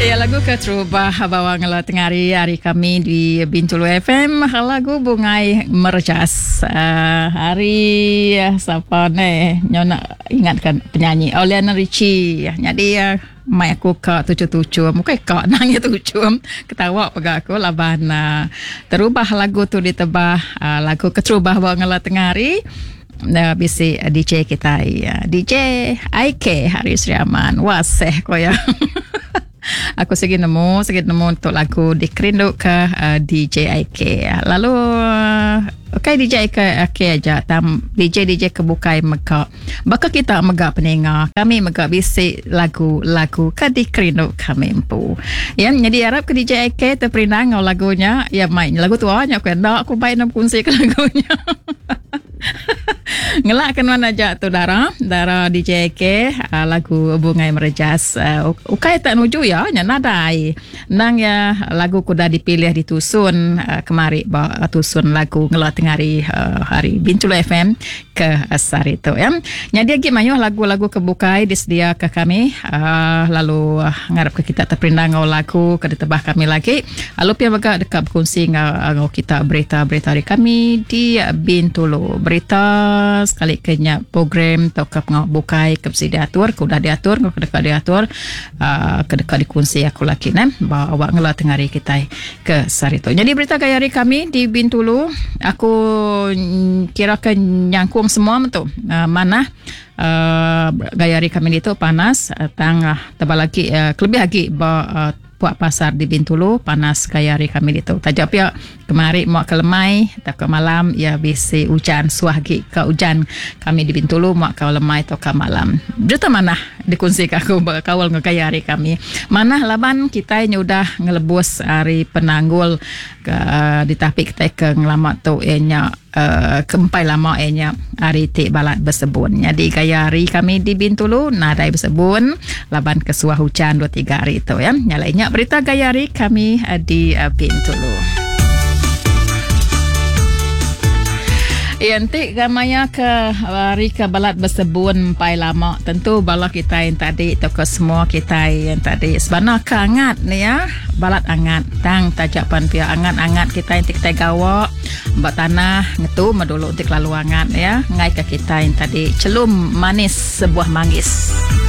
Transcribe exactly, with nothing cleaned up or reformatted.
Ya, lagu Ketrubah bawang la tengari hari kami di Bintulu F M, lagu Bungai Merjas. Uh, hari uh, siapa ni nyona ingatkan penyanyi Oliana Richie. Jadi uh, mai aku ka tucu-tucu muka ka nangnya tucu ketawa pegak aku laban uh, terubah lagu tu ditebah uh, lagu Ketrubah bawang la tengari. Uh, bisi uh, D J kita uh, D J I K Haris Riaman waseh koya. Aku segi nemu segi nemu untuk lagu Dikerindu ke uh, D J I K. Lalu uh, okay D J I K aja tam D J D J kebukai mega. Baka kita mega pendengar. Kami mega bisi lagu-lagu ke Dikerindu kami empu. Ya, jadi harap ke D J I K terperinang lagunya. Ya main lagu tu aja aku ndak aku baik nak kunci ke lagunya. Ngelakkan mana aja tu Dara Dara D J K uh, lagu Bungai Merjas uh, ukai tak nuju ya nadai nang ya lagu kuda dipilih ditusun uh, kemari ba tusun lagu ngelat tengari uh, hari Bintulu F M ke asar itu ya. Jadi lagi mayu lagu-lagu kebukai disedia ke kami uh, lalu uh, ngarap ke kita terperinang ngau lagu ke ditebah kami lagi lalu pia baga dekat berkongsi ngau kita berita-berita dari kami di Bintulu berita sekali kenya program atau ke bukai ke mesti diatur ke udah diatur ke dekat diatur uh, ke dekat dikunci aku lagi ne bawa awak ngelat tengari kita ke sarito. Jadi berita gaya hari kami di Bintulu aku kira ke nyangkung semua betul uh, mana uh, gaya hari kami itu panas uh, tang uh, tebal lagi uh, lebih lagi bawa uh, puak pasar di Bintulu panas gaya hari kami itu. Tajap ya kemari mau ke lemai atau ke malam ya bisi hujan suahgi ke hujan kami di Bintulu mau ke lemai atau ke malam. Juta mana dikunci aku kawal ngegaya hari kami. Mana laban kita yang udah ngelebus hari penanggul ke uh, ditapik kita ke ngelamat tu enya Uh, kempai lama enya hari tik balat bersebun. Jadi gaya hari kami di Bintulu nadai bersebun laban kesuah hujan dua tiga hari itu ya. Nyalainya berita gaya hari kami uh, di uh, Bintulu. Yanti gamanya ke hari ke balat bersebun pai lama. Tentu bala kita yang tadi atau ke semua kita yang tadi sebenarnya keangat ni ya. Balat angat tang tajapan pia angat-angat kita yang kita gawa mbak tanah ngetu medulu untuk lalu angat ya. Ngai ke kita yang tadi celum manis sebuah manggis.